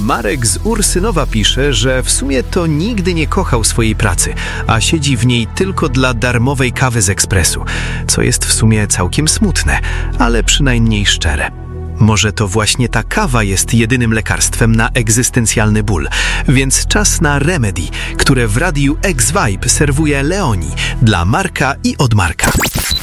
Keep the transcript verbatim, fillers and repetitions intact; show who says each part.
Speaker 1: Marek z Ursynowa pisze, że w sumie to nigdy nie kochał swojej pracy, a siedzi w niej tylko dla darmowej kawy z ekspresu, co jest w sumie całkiem smutne, ale przynajmniej szczere. Może to właśnie ta kawa jest jedynym lekarstwem na egzystencjalny ból, więc czas na Remedy, które w radiu X-Vibe serwuje Leoni dla Marka i od Marka.